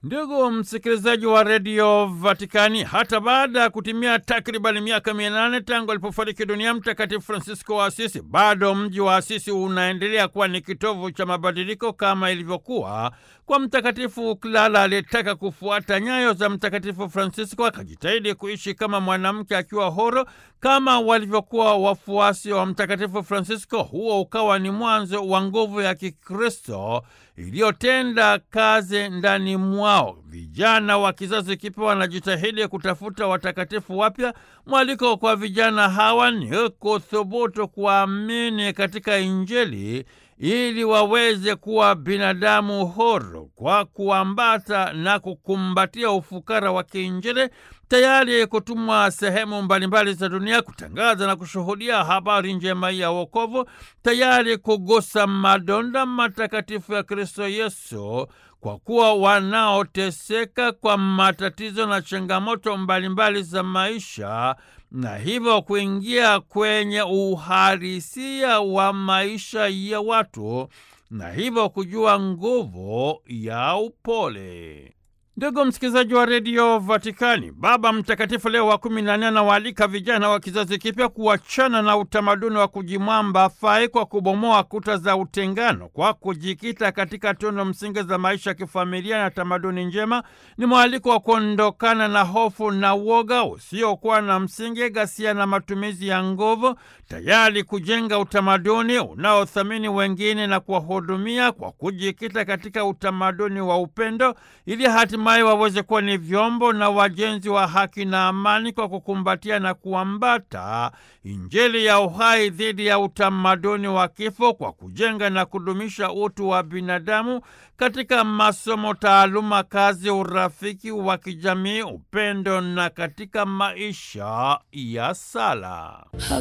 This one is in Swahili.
Ndugu msikilizaji wa redio Vatikani, hata baada ya kutimia takribani miaka 800 tangu alipofariki dunia Mtakatifu Fransisko wa Asisi, bado mji wa Asisi unaendelea kuwa ni kitovu cha mabadiliko kama ilivyokuwa kwa Mtakatifu Clara aliyetaka kufuata nyayo za Mtakatifu Fransisko, akajitahidi kuishi kama mwanamke akiwa huru kama walivyokuwa wafuasi wa Mtakatifu Fransisko. Huo ukawa ni mwanzo wa nguvu ya Kikristo iliyotenda kazi ndani mwao. Vijana wa kizazi kipya wanajitahidi kutafuta watakatifu wapya. Mwaliko kwa vijana hawa ni kuthubutu kuamini katika Injili ili waweze kuwa binadamu huru kwa kuambata na kukumbatia ufukara wa kiinjili, tayari kutumwa sehemu mbalimbali za dunia kutangaza na kushuhudia habari njema ya wokovu, tayari kugusa madonda matakatifu ya Kristo Yesu, kwa kuwa wanaoteseka kwa matatizo na changamoto mbalimbali za maisha, na hivyo kuingia kwenye uhalisia wa maisha ya watu, na hivyo kujua nguvu ya upole. Ndugu msikilizaji wa redio Vatikani, Baba Mtakatifu Leo wa 14 anawaalika vijana wa kizazi kipya kuachana na utamaduni wa kujimwamba fai kwa kubomoa kuta za utengano, kwa kujikita katika tunu msingi za maisha ya kifamilia na tamaduni njema. Ni mwaliko wa kuondokana na hofu na uoga usiokuwa na msingi, ghasia na matumizi ya nguvu, tayari kujenga utamaduni unaothamini wengine na kuwahudumia kwa kujikita katika utamaduni wa upendo, ili hatimaye waweze kuwa ni vyombo na wajenzi wa haki na amani, kwa kukumbatia na kuambata Injili ya uhai dhidi ya utamaduni wa kifo, kwa kujenga na kudumisha utu wa binadamu katika masomo, taaluma, kazi, urafiki wa kijamii, upendo na katika maisha ya sala.